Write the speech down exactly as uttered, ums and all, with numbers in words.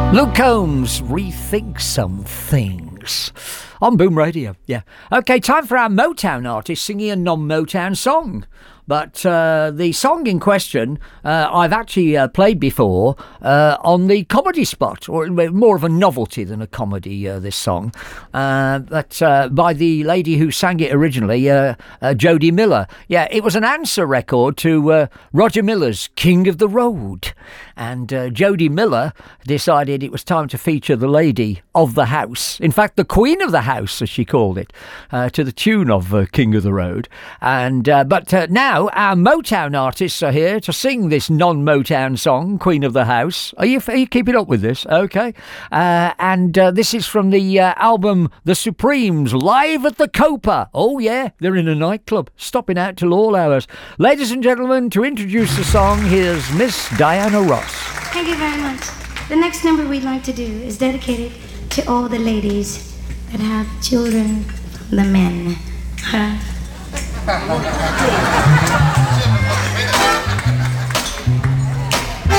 Luke Combs, Rethink Some Things. On Boom Radio, yeah. Okay, time for our Motown artist singing a non-Motown song. But uh, the song in question, uh, I've actually uh, played before uh, on the Comedy Spot, or more of a novelty than a comedy, uh, this song. Uh, but uh, by the lady who sang it originally, uh, uh, Jody Miller. Yeah, it was an answer record to uh, Roger Miller's King of the Road. And uh, Jody Miller decided it was time to feature the lady of the house. In fact, the Queen of the House, as she called it, uh, to the tune of uh, King of the Road. And uh, But uh, now our Motown artists are here to sing this non-Motown song, Queen of the House. Are you, are you keeping up with this? Okay. Uh, and uh, this is from the uh, album The Supremes, live at the Copa. Oh, yeah, they're in a nightclub, stopping out till all hours. Ladies and gentlemen, to introduce the song, here's Miss Diana Ross. Thank you very much. The next number we'd like to do is dedicated to all the ladies that have children from the men. Huh?